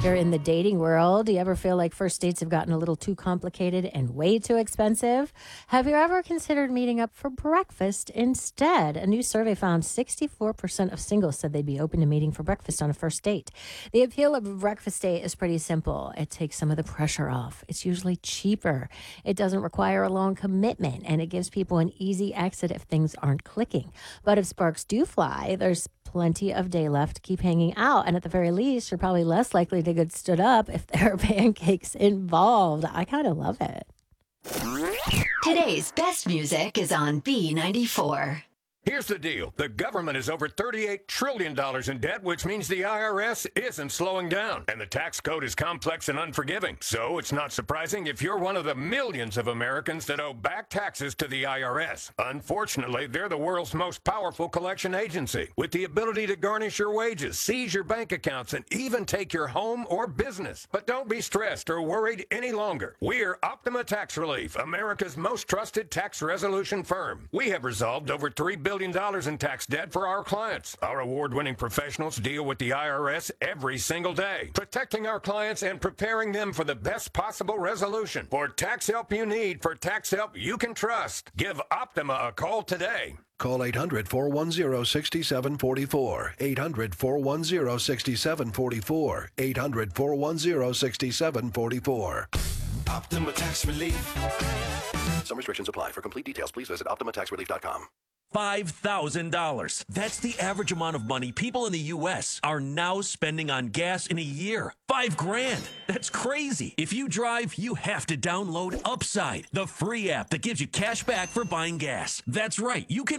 you're in the dating world, do you ever feel like first dates have gotten a little too complicated and way too expensive? Have you ever considered meeting up for breakfast instead? A new survey found 64% of singles said they'd be open to meeting for breakfast on a first date. The appeal of a breakfast date is pretty simple. It takes some of the pressure off. It's usually cheaper. It doesn't require a long commitment, and it gives people an easy exit if things aren't clicking. But if sparks do fly, there's plenty of day left to keep hanging out. And at the very least, you're probably less likely to get stood up if there are pancakes involved. I kind of love it. Today's best music is on B94. Here's the deal. The government is over $38 trillion in debt, which means the IRS isn't slowing down. And the tax code is complex and unforgiving. So it's not surprising if you're one of the millions of Americans that owe back taxes to the IRS. Unfortunately, they're the world's most powerful collection agency, with the ability to garnish your wages, seize your bank accounts, and even take your home or business. But don't be stressed or worried any longer. We're Optima Tax Relief, America's most trusted tax resolution firm. We have resolved over $3 billion in tax debt for our clients. Our award-winning professionals deal with the IRS every single day, protecting our clients and preparing them for the best possible resolution. For tax help you need, for tax help you can trust, give Optima a call today. Call 800-410-6744. 800-410-6744. 800-410-6744. Optima Tax Relief. Some restrictions apply. For complete details, please visit OptimaTaxRelief.com. $5,000. That's the average amount of money people in the U.S. are now spending on gas in a year. $5,000. That's crazy. If you drive, you have to download Upside, the free app that gives you cash back for buying gas. That's right. You can